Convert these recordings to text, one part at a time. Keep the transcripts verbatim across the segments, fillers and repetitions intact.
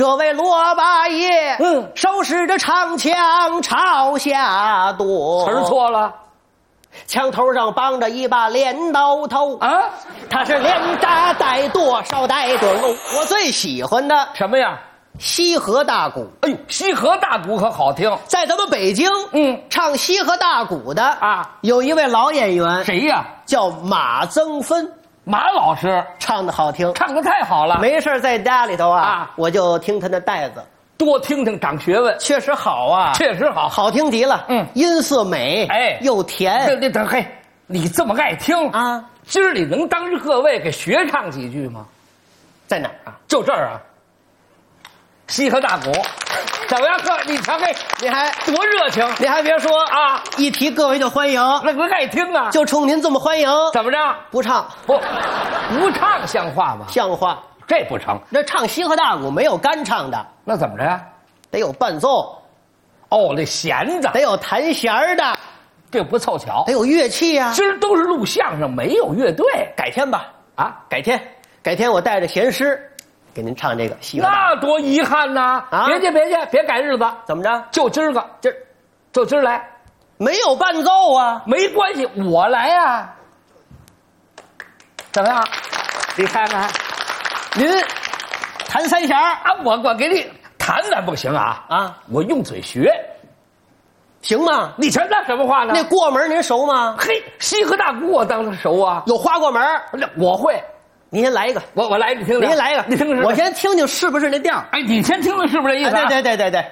这位罗八爷， 嗯手持着长枪朝下夺， 词儿错了枪头上绑着一把镰刀头啊？ 他是连扎带剁，少带准喽。我最喜欢的什么呀？ 西河大鼓。 哎呦，西河大鼓可好听。 在咱们北京， 嗯， 唱西河大鼓的啊， 有一位老演员， 谁呀？ 叫马增芬， 马老师唱的好听， 唱的太好了。 没事在家里头啊， 啊我就听他的带子， 多听听长学问， 确实好啊， 确实好。 好听极了。 嗯， 音色美， 哎又甜。 这这这嘿，你这么爱听啊？ 今儿你能当着各位给学唱几句吗？ 在哪儿啊？ 就这儿啊。西河大鼓，怎么样？哥，你瞧嘿， 你还多热情！ 你还别说啊， 一提各位就欢迎， 那个爱听啊。 就冲您这么欢迎， 怎么着？ 不唱不，不唱像话吗？ 像话。 这不成。 那唱西河大鼓没有干唱的， 那怎么着呀？ 得有伴奏， 哦，那弦子得有弹弦儿的， 这不凑巧得。有乐器呀、 今儿都是录相声，没有乐队改天吧， 啊。 改天，改天我带着弦师给您唱这个西河大鼓。 那多遗憾呐！ 啊别介别介，别改日子， 怎么着？ 就今儿个， 今儿就今儿来， 没有伴奏啊？ 没关系，我来呀、怎么样？你看看您弹三弦儿啊，我我给你弹弹不行啊啊？ 我用嘴学。 行吗？ 你瞧那什么话呢？ 那过门您熟吗？ 嘿，西河大鼓我当然熟啊， 有花过门儿， 我会。 您先来一个， 我我来，你听听。 您来一个， 你听听。 我先听听是不是那调儿。 哎，你先听听是不是这意思、啊哎对对对对对。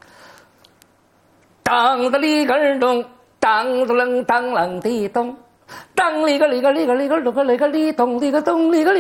当的里个咚，当的啷当啷地咚，当里个里个里个里个里个里个里咚里个咚里个里。